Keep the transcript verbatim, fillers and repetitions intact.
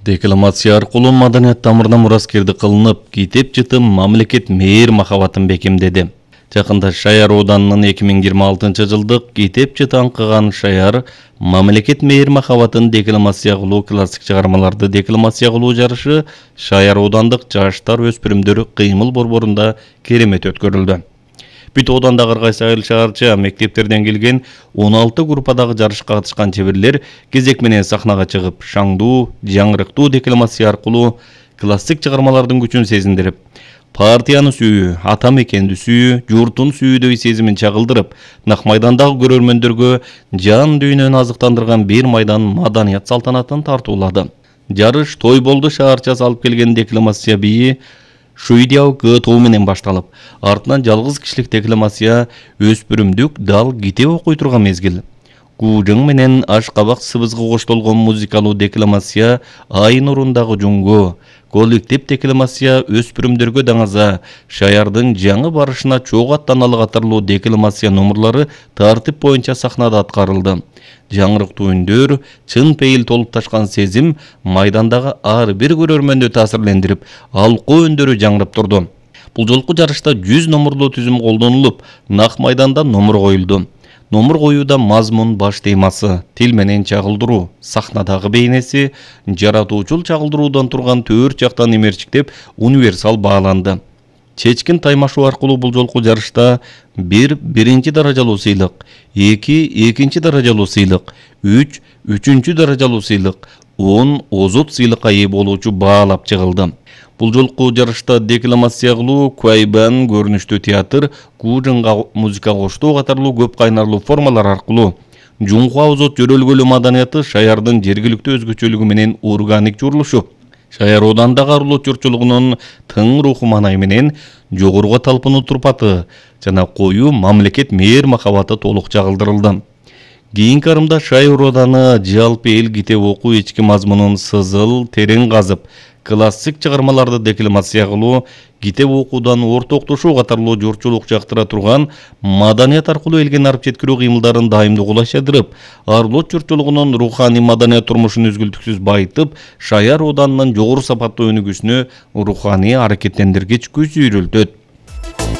Декламация аркылуу маданият тамырына мураскерди кылынып, китеп жытым мамлекет мээр махабатын бекемдеди. Жакында Шаяр Ауданынын эки миң жыйырма алтынчы жылдык китеп жыты аңкыган Шаяр мамлекет мээр махабатын декламация кылуу классик чыгармаларды декламация кылуу жарышы Шаяр Аудандык жаштар өспүрүмдөр кыймыл борборунда керемет өткөрүлдү. Бүт аудандагы ар кайсы айыл шаарча мектептерден келген он алты группадагы жарышка катышкан чеберлер кезек менен сахнага чыгып, шаңдуу, жаңырыктуу декламация аркылуу классик чыгармалардын күчүн сезиндирип, партияны сүйүү, ата мекенди сүйүү, журтун сүйүүдөгү сезимин чагылдырып, нак майдандагы көрөрмөндөргө жан дүйнөнү азыктандырган бир майдан маданият салтанатын тартуулады. Жарыш той болду шаарчасы алып келген декламация бии Шуйдяу кытуу менен башталып, артынан жалгыз кишилик декламация өспүрүмдүк дал китеп окуй турган мезгил. Кужың менен аш кабак сыбызгы коштолгон музыкалуу декламация ай нурундагы жуңго, коллектив декламация өспүрүмдөргө даңаза, Шаярдын жаңы барышына чогуу аттаналы катарлуу декламация номурлары тартип боюнча сахнада аткарылды. Жаңырыктуу үндөр, чын пейил толуп ташкан сезим майдандагы ар бир көрөрмөндү таасирлендирип, алкуу өндөрү жаңырып турду. Бул жолку жарышта жүз номурлуу түзүм колдонулуп, нак майданда номур коюлду. Номур коюуда мазмун баш темасы, тил менен чагылдыруу, сахнадагы бейнеси, жаратуучул чагылдыруудан турган төрт жактан эмерчиктеп универсал бааланды. Чечкин таймашуу аркылуу бул жолку жарышта бир биринчи даражалуу сыйлык, эки экинчи даражалуу сыйлык, үч үчүнчү даражалуу сыйлык, он озут сыйлыкка ээ болуучу баалап чыгылды. Бул жолку жарышта декламация кылуу, куайбан, көрүнүштүү театр, кужыңга музыка коштоо катарлуу көп кайнарлуу формалар аркылуу жуңку озот жөрөлгөлүү маданияты Шаярдын жергиликтүү өзгөчөлүгү менен органик журулушу, Шаяр Аудандагы арулут журтчулугунун тың руху манай менен жогорго талпынуу турпаты жана коюу мамлекет мээр махабаты толук чагылдырылды. Кийинки арымда Шаяр Ауданы жалпы эл китеп окуу ички мазмунун сызыл, терең казып, классик чыгармаларды декламация кылуу, китеп окуудан ортоктошуу катарлуу журтчулук жактыра турган маданият аркылуу элге нарып жеткирүү кыймылдарын дайымдуу кулайшадырып, арулут журтчулугунун руханий маданият турмушун үзгүлтүксүз байытып, Шаяр Ауданынын жогору сапаттуу өнүгүүсүнө руханий аракеттендиргич күч үйрөлтөт.